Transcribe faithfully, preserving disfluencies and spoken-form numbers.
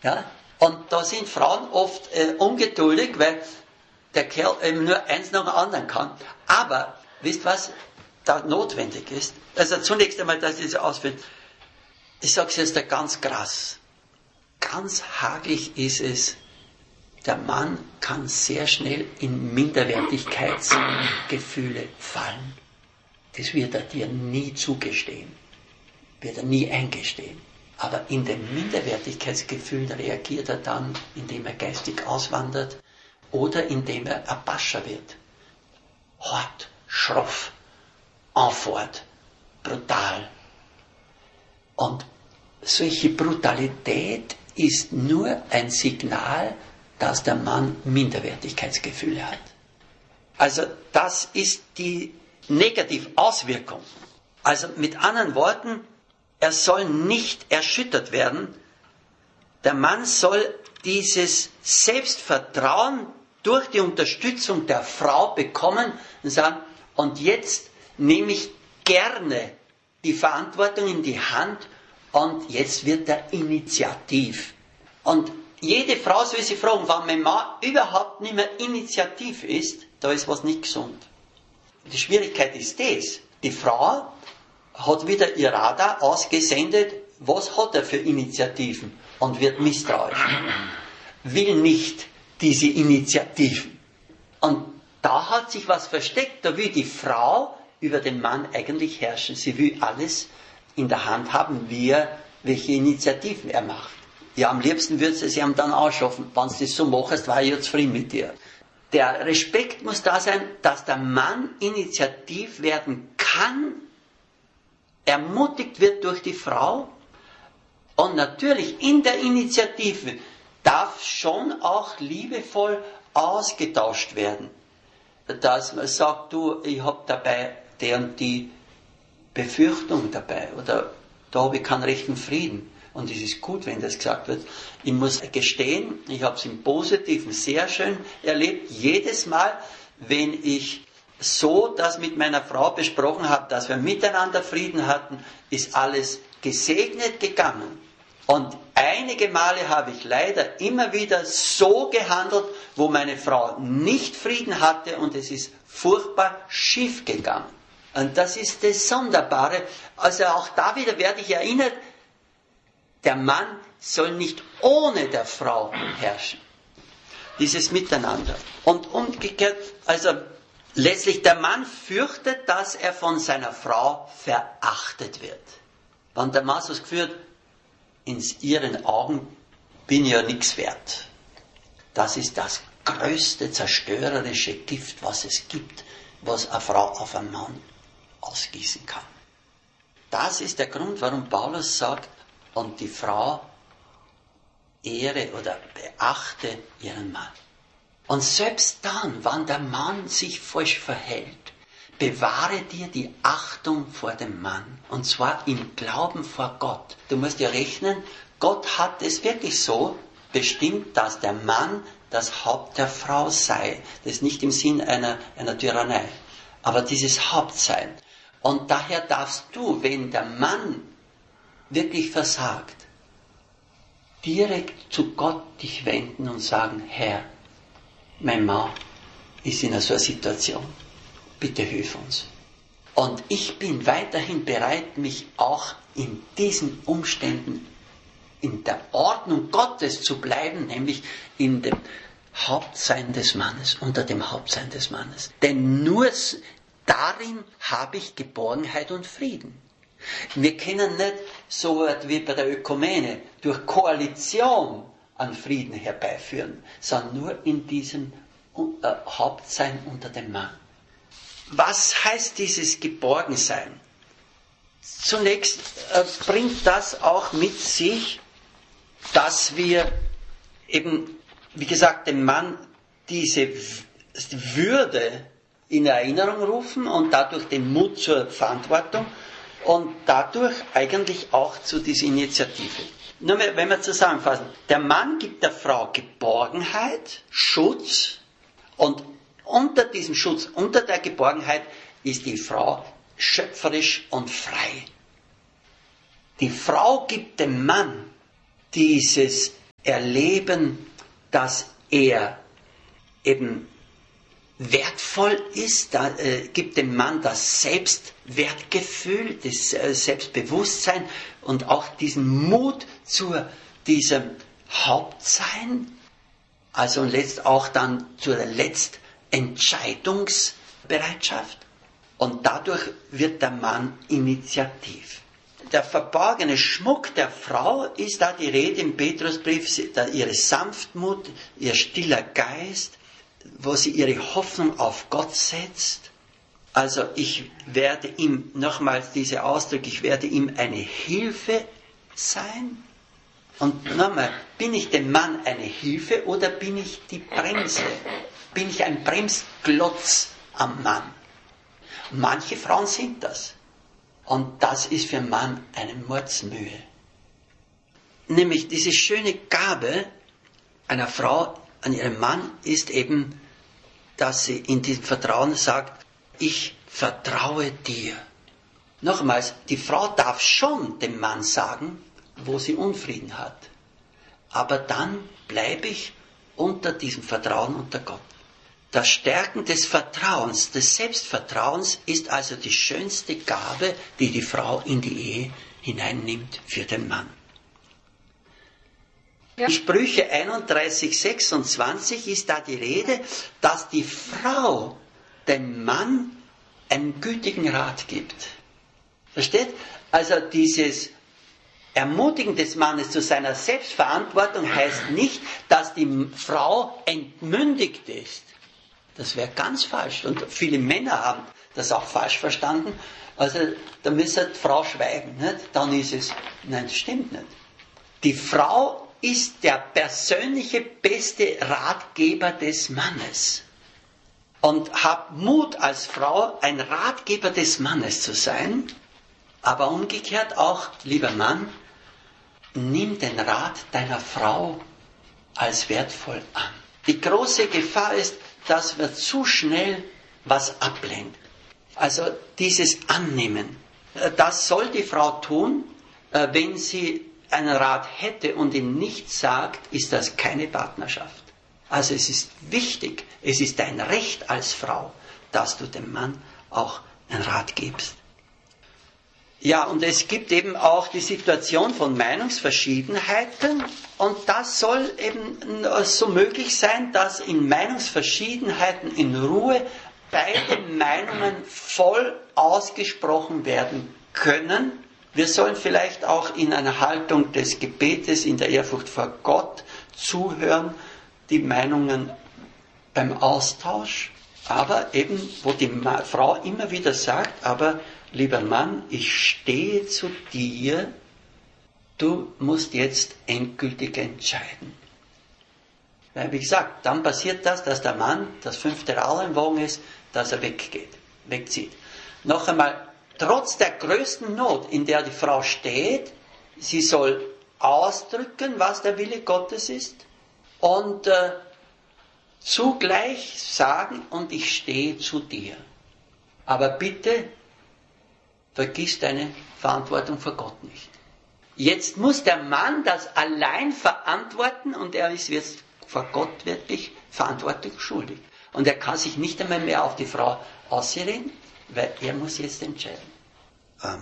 Ja? Und da sind Frauen oft äh, ungeduldig, weil der Kerl eben nur eins nach dem anderen kann. Aber, wisst was da notwendig ist? Also zunächst einmal, dass ich das ausführe. Ich sage es jetzt da ganz krass. Ganz hagelig ist es, der Mann kann sehr schnell in Minderwertigkeitsgefühle fallen. Das wird er dir nie zugestehen, wird er nie eingestehen. Aber in den Minderwertigkeitsgefühlen reagiert er dann, indem er geistig auswandert oder indem er ein Pascha wird. Hart, schroff, anfort, brutal. Und solche Brutalität ist nur ein Signal, dass der Mann Minderwertigkeitsgefühle hat. Also das ist die Negativauswirkung. Also mit anderen Worten, er soll nicht erschüttert werden. Der Mann soll dieses Selbstvertrauen durch die Unterstützung der Frau bekommen und sagen, und jetzt nehme ich gerne die Verantwortung in die Hand und jetzt wird er initiativ. Und jede Frau soll sich fragen, wenn mein Mann überhaupt nicht mehr initiativ ist, da ist was nicht gesund. Die Schwierigkeit ist das, die Frau hat wieder ihr Radar ausgesendet, was hat er für Initiativen und wird misstrauisch. Will nicht diese Initiativen. Und da hat sich was versteckt, da will die Frau über den Mann eigentlich herrschen. Sie will alles in der Hand haben, wie er, welche Initiativen er macht. Ja, am liebsten würde sie ihm dann ausschaffen, wenn du das so machst, war ich ja zufrieden mit dir. Der Respekt muss da sein, dass der Mann initiativ werden kann, ermutigt wird durch die Frau und natürlich in der Initiative darf schon auch liebevoll ausgetauscht werden. Dass man sagt, du, ich habe dabei der und die Befürchtung dabei oder da habe ich keinen rechten Frieden. Und es ist gut, wenn das gesagt wird. Ich muss gestehen, ich habe es im Positiven sehr schön erlebt. Jedes Mal, wenn ich so das mit meiner Frau besprochen habe, dass wir miteinander Frieden hatten, ist alles gesegnet gegangen. Und einige Male habe ich leider immer wieder so gehandelt, wo meine Frau nicht Frieden hatte und es ist furchtbar schief gegangen. Und das ist das Sonderbare. Also auch da wieder werde ich erinnert, der Mann soll nicht ohne der Frau herrschen. Dieses Miteinander. Und umgekehrt, also letztlich der Mann fürchtet, dass er von seiner Frau verachtet wird. Wenn der Mann so das Gefühl hat, in ihren Augen bin ich ja nichts wert. Das ist das größte zerstörerische Gift, was es gibt, was eine Frau auf einen Mann ausgießen kann. Das ist der Grund, warum Paulus sagt, und die Frau ehre oder beachte ihren Mann. Und selbst dann, wenn der Mann sich falsch verhält, bewahre dir die Achtung vor dem Mann. Und zwar im Glauben vor Gott. Du musst ja rechnen, Gott hat es wirklich so bestimmt, dass der Mann das Haupt der Frau sei. Das ist nicht im Sinn einer, einer Tyrannei. Aber dieses Hauptsein. Und daher darfst du, wenn der Mann wirklich versagt, direkt zu Gott dich wenden und sagen, Herr, mein Mann ist in so einer Situation, bitte hilf uns. Und ich bin weiterhin bereit, mich auch in diesen Umständen in der Ordnung Gottes zu bleiben, nämlich in dem Hauptsein des Mannes, unter dem Hauptsein des Mannes. Denn nur darin habe ich Geborgenheit und Frieden. Wir können nicht so wie bei der Ökumene durch Koalition an Frieden herbeiführen, sondern nur in diesem äh, Hauptsein unter dem Mann. Was heißt dieses Geborgensein? Zunächst äh, bringt das auch mit sich, dass wir eben, wie gesagt, dem Mann diese Würde in Erinnerung rufen und dadurch den Mut zur Verantwortung und dadurch eigentlich auch zu dieser Initiative. Nur mehr, wenn wir zusammenfassen, der Mann gibt der Frau Geborgenheit, Schutz und unter diesem Schutz, unter der Geborgenheit ist die Frau schöpferisch und frei. Die Frau gibt dem Mann dieses erleben, dass er eben wertvoll ist, da äh, gibt dem Mann das Selbstwertgefühl, das äh, Selbstbewusstsein und auch diesen Mut zu diesem Hauptsein, also letzt auch dann zur Letztentscheidungsbereitschaft, und dadurch wird der Mann initiativ. Der verborgene Schmuck der Frau ist da die Rede im Petrusbrief, ihre Sanftmut, ihr stiller Geist, wo sie ihre Hoffnung auf Gott setzt. Also ich werde ihm, nochmals diese Ausdrücke, ich werde ihm eine Hilfe sein. Und nochmal, bin ich dem Mann eine Hilfe oder bin ich die Bremse? Bin ich ein Bremsklotz am Mann? Manche Frauen sind das. Und das ist für einen Mann eine Mordsmühe. Nämlich diese schöne Gabe einer Frau an ihren Mann ist eben, dass sie in diesem Vertrauen sagt, ich vertraue dir. Nochmals, die Frau darf schon dem Mann sagen, wo sie Unfrieden hat. Aber dann bleibe ich unter diesem Vertrauen unter Gott. Das Stärken des Vertrauens, des Selbstvertrauens ist also die schönste Gabe, die die Frau in die Ehe hineinnimmt für den Mann. Ja. Sprüche einunddreißig, sechsundzwanzig ist da die Rede, dass die Frau dem Mann einen gütigen Rat gibt. Versteht? Also dieses Ermutigen des Mannes zu seiner Selbstverantwortung heißt nicht, dass die Frau entmündigt ist. Das wäre ganz falsch. Und viele Männer haben das auch falsch verstanden. Also da müsste die Frau schweigen. Nicht? Dann ist es, nein, das stimmt nicht. Die Frau ist der persönliche beste Ratgeber des Mannes. Und hab Mut als Frau, ein Ratgeber des Mannes zu sein. Aber umgekehrt auch, lieber Mann, nimm den Rat deiner Frau als wertvoll an. Die große Gefahr ist, dass wir zu schnell was ablehnen. Also dieses Annehmen. Das soll die Frau tun, wenn sie einen Rat hätte und ihn nicht sagt, ist das keine Partnerschaft. Also es ist wichtig, es ist dein Recht als Frau, dass du dem Mann auch einen Rat gibst. Ja, und es gibt eben auch die Situation von Meinungsverschiedenheiten, und das soll eben so möglich sein, dass in Meinungsverschiedenheiten in Ruhe beide Meinungen voll ausgesprochen werden können. Wir sollen vielleicht auch in einer Haltung des Gebetes, in der Ehrfurcht vor Gott zuhören, die Meinungen beim Austausch, aber eben, wo die Frau immer wieder sagt, aber lieber Mann, ich stehe zu dir, du musst jetzt endgültig entscheiden. Weil, wie gesagt, dann passiert das, dass der Mann das fünfte Rad im Wagen ist, dass er weggeht, wegzieht. Noch einmal, trotz der größten Not, in der die Frau steht, sie soll ausdrücken, was der Wille Gottes ist, und äh, zugleich sagen, und ich stehe zu dir. Aber bitte, vergiss deine Verantwortung vor Gott nicht. Jetzt muss der Mann das allein verantworten, und er ist jetzt vor Gott wirklich Verantwortung schuldig. Und er kann sich nicht einmal mehr auf die Frau ausreden, weil er muss jetzt entscheiden.